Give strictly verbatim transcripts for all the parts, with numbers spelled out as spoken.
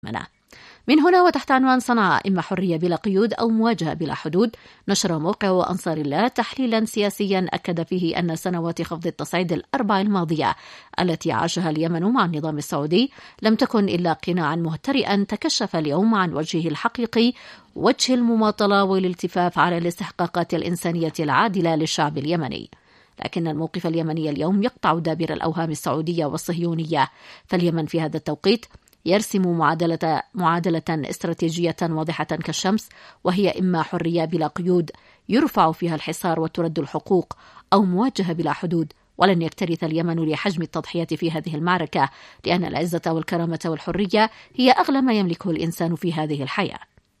اليمن. من هنا وتحت عنوان صنعاء إما حرية بلا قيود أو مواجهة بلا حدود، نشر موقع أنصار الله تحليلا سياسيا أكد فيه أن سنوات خفض التصعيد الأربع الماضية التي عاشها اليمن مع النظام السعودي لم تكن إلا قناعا مهترئا تكشف اليوم عن وجهه الحقيقي، وجه المماطلة والالتفاف على الاستحقاقات الإنسانية العادلة للشعب اليمني. لكن الموقف اليمني اليوم يقطع دابر الأوهام السعودية والصهيونية، فاليمن في هذا التوقيت يرسم معادلة, معادلة استراتيجية واضحة كالشمس، وهي إما حرية بلا قيود يرفع فيها الحصار وترد الحقوق، أو مواجهة بلا حدود. ولن يكترث اليمن لحجم التضحية في هذه المعركة، لأن العزة والكرامة والحرية هي أغلى ما يملكه الإنسان في هذه الحياة.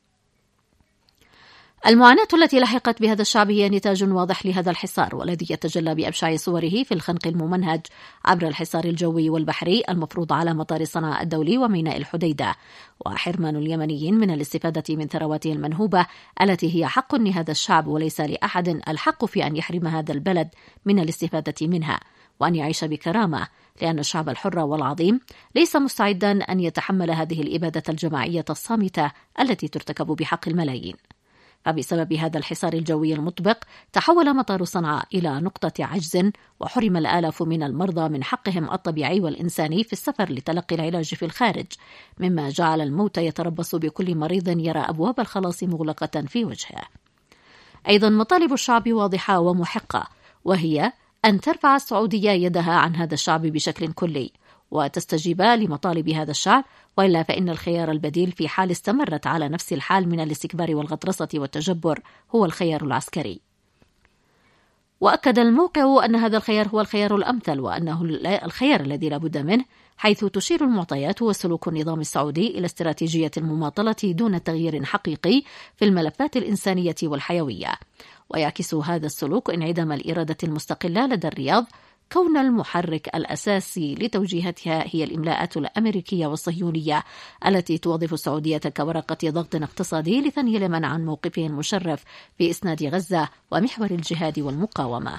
المعاناة التي لحقت بهذا الشعب هي نتاج واضح لهذا الحصار، والذي يتجلى بأبشع صوره في الخنق الممنهج عبر الحصار الجوي والبحري المفروض على مطار صنعاء الدولي وميناء الحديدة، وحرمان اليمنيين من الاستفادة من ثرواته المنهوبة التي هي حق لهذا الشعب، وليس لأحد الحق في أن يحرم هذا البلد من الاستفادة منها وأن يعيش بكرامة، لأن الشعب الحر والعظيم ليس مستعدا أن يتحمل هذه الإبادة الجماعية الصامتة التي ترتكب بحق الملايين. فبسبب هذا الحصار الجوي المطبق تحول مطار صنعاء إلى نقطة عجز، وحرم الآلاف من المرضى من حقهم الطبيعي والإنساني في السفر لتلقي العلاج في الخارج، مما جعل الموت يتربص بكل مريض يرى أبواب الخلاص مغلقة في وجهه. أيضا مطالب الشعب واضحة ومحقة، وهي أن ترفع السعودية يدها عن هذا الشعب بشكل كلي وتستجيب لمطالب هذا الشعب، وإلا فإن الخيار البديل في حال استمرت على نفس الحال من الاستكبار والغطرسة والتجبر هو الخيار العسكري. وأكد الموقع أن هذا الخيار هو الخيار الأمثل، وأنه الخيار الذي لا بد منه، حيث تشير المعطيات وسلوك النظام السعودي إلى استراتيجية المماطلة دون تغيير حقيقي في الملفات الإنسانية والحيوية. ويعكس هذا السلوك انعدام الإرادة المستقلة لدى الرياض، كون المحرك الأساسي لتوجيهاتها هي الإملاءات الأمريكية والصهيونية التي توظف السعودية كورقة ضغط اقتصادي لثني اليمن عن موقفه المشرف في إسناد غزة ومحور الجهاد والمقاومة.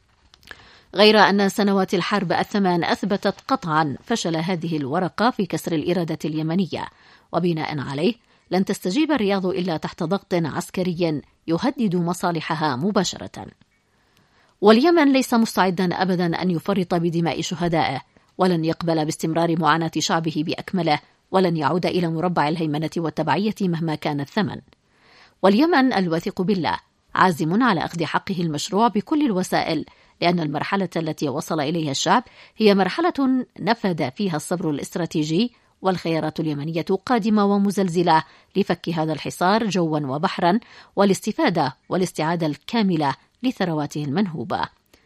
غير أن سنوات الحرب الثمان أثبتت قطعا فشل هذه الورقة في كسر الإرادة اليمنية، وبناء عليه لن تستجيب الرياض إلا تحت ضغط عسكري يهدد مصالحها مباشرة. واليمن ليس مستعدا أبدا أن يفرط بدماء شهدائه، ولن يقبل باستمرار معاناة شعبه بأكمله، ولن يعود إلى مربع الهيمنة والتبعية مهما كان الثمن. واليمن الواثق بالله عازم على أخذ حقه المشروع بكل الوسائل، لأن المرحلة التي وصل إليها الشعب هي مرحلة نفذ فيها الصبر الاستراتيجي، والخيارات اليمنية قادمة ومزلزلة لفك هذا الحصار جوا وبحرا، والاستفادة والاستعادة الكاملة لثرواته المنهوبة.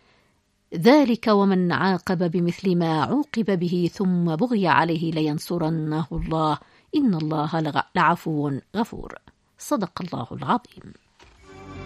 ذلك ومن عاقب بمثل ما عوقب به ثم بغي عليه لينصرنه الله إن الله لعفو غفور. صدق الله العظيم.